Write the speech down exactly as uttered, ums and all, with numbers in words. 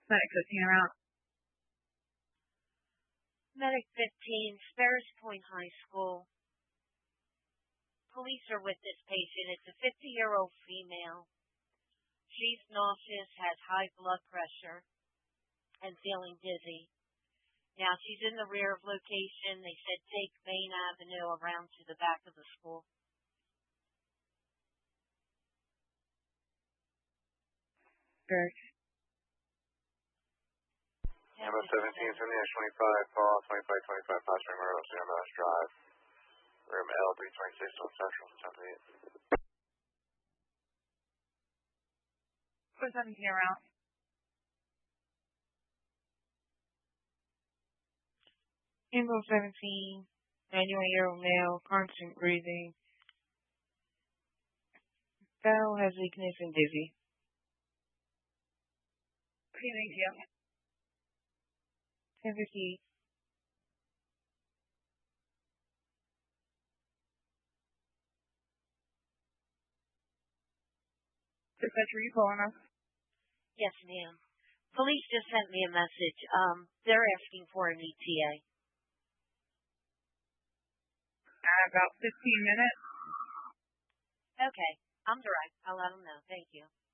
Medic fifteen around. Medic fifteen, Sparrows Point High School. Police are with this patient. It's a fifty-year-old female. She's nauseous, has high blood pressure, and feeling dizzy. Now, she's in the rear of location. They said take Main Avenue around to the back of the school. Good. Number seventeen, seventy-eight twenty-five, call twenty-five twenty-five, Pastor Merle, Sierra Meadows Drive. Room L three twenty-six, on Central, seventy-eight. Put seventeen around. Info seventeen, ninety-one-year-old male, constant breathing. Bell has weakness and dizzy. Okay, thank you. ten fifty. Dispatcher, you calling us? Yes, ma'am. Police just sent me a message. Um, they're asking for an E T A. Uh, about fifteen minutes. Okay. I'm direct. I'll let them know. Thank you.